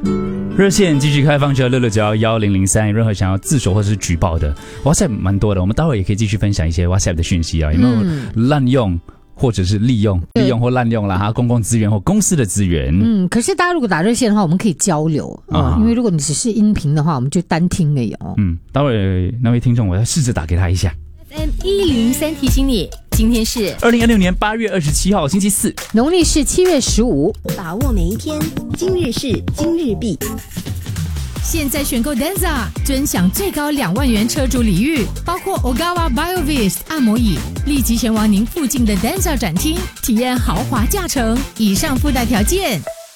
热线继续开放着6691003，任何想要自首或者是举报的 WhatsApp 蛮多的，我们待会也可以继续分享一些 WhatsApp 的讯息啊，有没有滥用或者是利用或滥用啦哈，公共资源或公司的资源。 可是大家如果打热线的话，我们可以交流因为如果你只是音频的话，我们就单听而已哦。 待会那位听众，我要试着打给他一下。 FM103提醒你，今天是 2026年8月27号星期四， 农历是7月15， 把握每一天，今日事今日毕。现在选购 Denza， 尊享最高2万元车主礼遇，包括 Ogawa BioVist 按摩椅，立即前往您附近的 Denza 展厅，体验豪华驾乘。以上附带条件。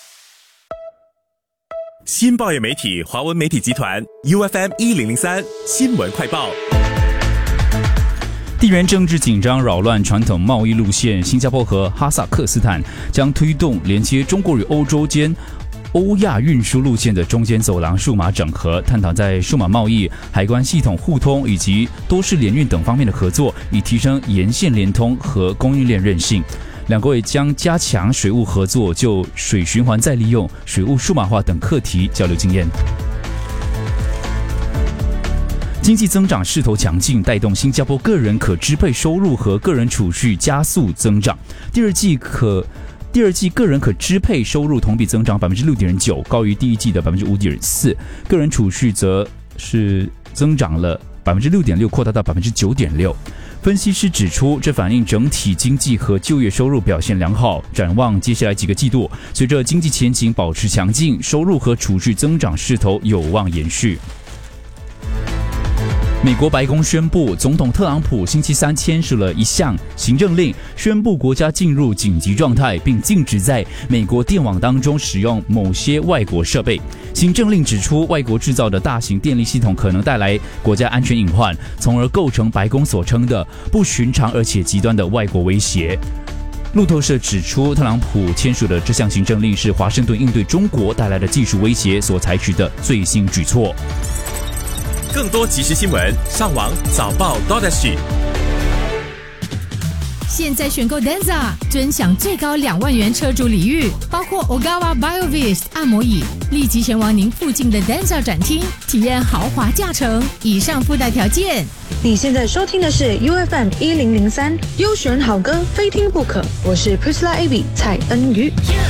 新报业媒体华文媒体集团 UFM1003 新闻快报。 地缘政治紧张扰乱传统贸易路线，新加坡和哈萨克斯坦将推动连接中国与欧洲间欧亚运输路线的中间走廊数码整合，探讨在数码贸易、海关系统互通以及多式联运等方面的合作，以提升沿线联通和供应链韧性。两国也将加强水务合作，就水循环再利用、水务数码化等课题交流经验。经济增长势头强劲，带动新加坡个人可支配收入和个人储蓄加速增长。第二季个人可支配收入同比增长 6.9%， 高于第一季的 5.4%， 个人储蓄则是增长了 6.6%， 扩大到 9.6%。分析师指出，这反映整体经济和就业收入表现良好。展望接下来几个季度，随着经济前景保持强劲，收入和储蓄增长势头有望延续。美国白宫宣布，总统特朗普星期三签署了一项行政令，宣布国家进入紧急状态，并禁止在美国电网当中使用某些外国设备。行政令指出，外国制造的大型电力系统可能带来国家安全隐患，从而构成白宫所称的不寻常而且极端的外国威胁。路透社指出，特朗普签署的这项行政令是华盛顿应对中国带来的技术威胁所采取的最新举措。 更多即时新闻，上网早报 .sg。 现在选购 Denza， 尊享最高2万元车主礼遇，包括 Ogawa BioVist 按摩椅，立即前往您附近的 Denza 展厅，体验豪华驾乘。以上附带条件。 你现在收听的是 UFM1003，优选好歌非听不可。我是 Priscilla Abby 蔡恩瑜。